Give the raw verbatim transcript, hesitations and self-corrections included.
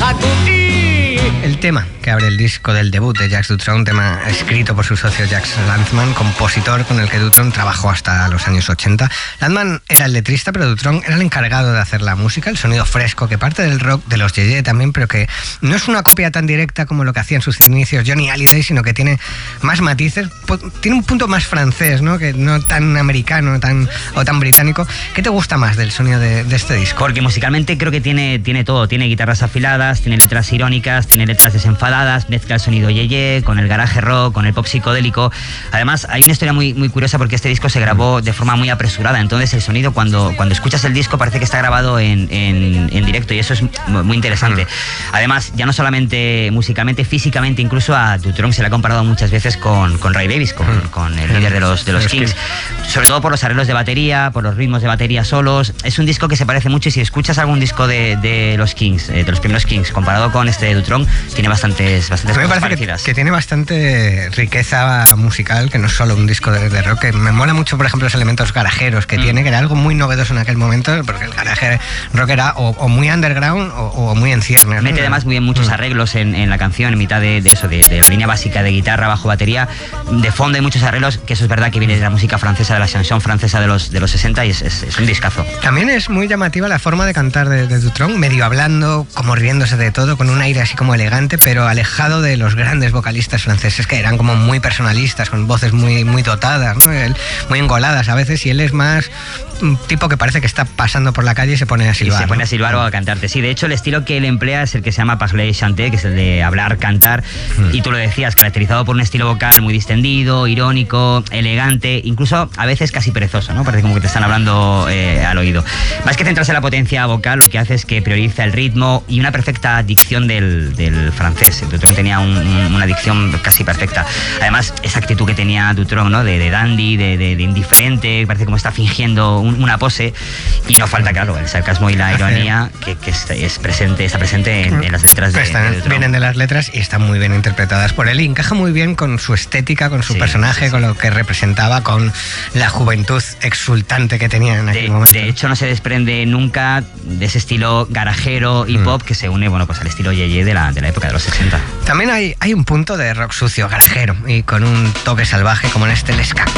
El tema que abre el disco del debut de Jacques Dutronc, un tema escrito por su socio Jacques Lanzmann, compositor con el que Dutronc trabajó hasta los años ochenta. Lanzmann era el letrista, pero Dutronc era el encargado de hacer la música, el sonido fresco que parte del rock de los Yeye también, pero que no es una copia tan directa como lo que hacía en sus inicios Johnny Hallyday, sino que tiene más matices, tiene un punto más francés, ¿no? Que no tan americano tan, o tan británico. ¿Qué te gusta más del sonido de, de este disco? Porque musicalmente creo que tiene, tiene todo, tiene guitarras afiladas, tiene letras irónicas, tiene letras desenfadadas, mezcla el sonido yeye con el garaje rock, con el pop psicodélico. Además, hay una historia muy, muy curiosa porque este disco se grabó de forma muy apresurada, entonces el sonido cuando, cuando escuchas el disco parece que está grabado en, en, en directo y eso es muy interesante. Además, ya no solamente musicalmente, físicamente, incluso a Dutronc se le ha comparado muchas veces con, con Ray Davies, con, con el líder de los, de los Kings, sobre todo por los arreglos de batería, por los ritmos de batería solos. Es un disco que se parece mucho y si escuchas algún disco de, de los Kings, de los primeros Kings, comparado con este de Dutronc, tiene bastantes, bastantes me cosas parece parecidas. Que, que tiene bastante riqueza musical, que no es solo un disco de, de rock. Que me mola mucho, por ejemplo, los elementos garajeros que mm. tiene, que era algo muy novedoso en aquel momento, porque el garaje rock era o, o muy underground o, o muy en ciernes. Mete ¿no? además muy bien muchos mm. arreglos en, en la canción, en mitad de, de eso, de, de la línea básica de guitarra, bajo, batería. De fondo hay muchos arreglos, que eso es verdad que viene de la música francesa, de la chanson francesa de los, de los sesenta y es, es, es un discazo. También es muy llamativa la forma de cantar de, de Dutronc, medio hablando, como riéndose de todo, con un aire así como elegante, pero alejado de los grandes vocalistas franceses que eran como muy personalistas, con voces muy, muy dotadas, ¿no? Él, muy engoladas a veces, y él es más un tipo que parece que está pasando por la calle y se pone a silbar. Y se pone ¿no? a silbar o a cantarte. Sí, de hecho el estilo que él emplea es el que se llama parler chanter, que es el de hablar, cantar, mm. y tú lo decías, caracterizado por un estilo vocal muy distendido, irónico, elegante, incluso a veces casi perezoso, ¿no? Parece como que te están hablando eh, al oído. Más que centrarse en la potencia vocal, lo que hace es que prioriza el ritmo y una perfecta dicción del, del francés. Dutronc tenía un, un, una dicción casi perfecta. Además, esa actitud que tenía Dutronc, ¿no? De, de dandy, de, de, de indiferente, parece como está fingiendo un, una pose, y no falta, claro, el sarcasmo y la ironía que, que es, es presente, está presente en, en las letras de, están, de Dutronc. Vienen de las letras y están muy bien interpretadas por él y encaja muy bien con su estética, con su sí, personaje, sí, sí. con lo que representaba, con la juventud exultante que tenía en aquel de, momento. De hecho, no se desprende nunca de ese estilo garajero y mm. pop que se une, bueno, pues al estilo yeye de la, de la época de los sesenta. También hay, hay un punto de rock sucio, garajero, y con un toque salvaje como en este El Ska.